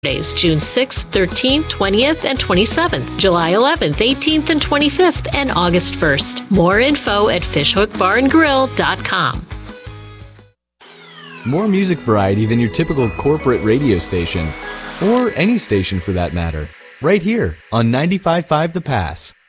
Days, June 6th, 13th, 20th, and 27th, July 11th, 18th, and 25th, and August 1st. More info at fishhookbarandgrill.com. More music variety than your typical corporate radio station, or any station for that matter, right here on 95.5 The Pass.